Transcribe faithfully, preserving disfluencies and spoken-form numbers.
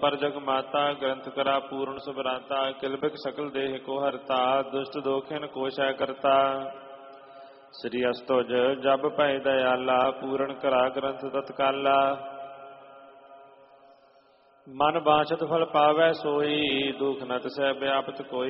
ਪਰ ਜਗ ਮਾਤਾ ਗ੍ਰੰਥ ਕਰਾ ਪੂਰਨ ਸੁਭਰਾਤਾ ਕਿਲਬਿਕ ਸਕਲ ਦੇਹ ਕੋ ਹਰਤਾ ਦੁਸ਼ਟ ਦੋਖਿਨ ਕੋ ਸ਼ੈ ਕਰਤਾ ਸ੍ਰੀ ਅਸਤੁਜ ਜਬ ਭੈ ਦਇਆਲਾ ਪੂਰਨ ਕਰਾ ਗ੍ਰੰਥ ਤਤਕਾਲਾ ਮਨ ਬਾਛਤ ਫਲ ਪਾਵੈ ਸੋਈ ਦੁਖ ਨ ਤਿਸੈ ਵਿਆਪਤ ਕੋਈ